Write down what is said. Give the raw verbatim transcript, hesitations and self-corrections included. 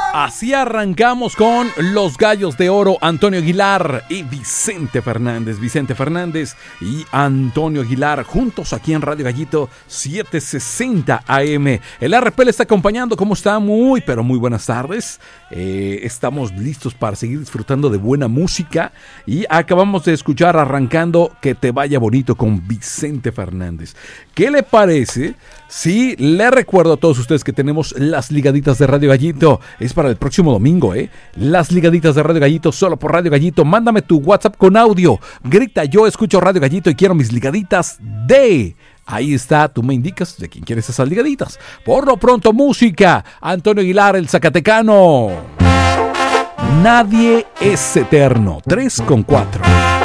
Así arrancamos con los Gallos de Oro, Antonio Aguilar y Vicente Fernández. Vicente Fernández y Antonio Aguilar juntos aquí en Radio Gallito setecientos sesenta A M. El R P le está acompañando. ¿Cómo está? Muy, pero muy buenas tardes. Eh, estamos listos para seguir disfrutando de buena música y acabamos de escuchar arrancando Que te vaya bonito con Vicente Fernández. ¿Qué le parece? Sí, le recuerdo a todos ustedes que tenemos las ligaditas de Radio Gallito. Es para el próximo domingo, ¿eh? Las ligaditas de Radio Gallito, solo por Radio Gallito. Mándame tu WhatsApp con audio. Grita, yo escucho Radio Gallito y quiero mis ligaditas de... Ahí está, tú me indicas de quién quieres esas ligaditas. Por lo pronto, música. Antonio Aguilar, el Zacatecano. Nadie es eterno. tres con cuatro.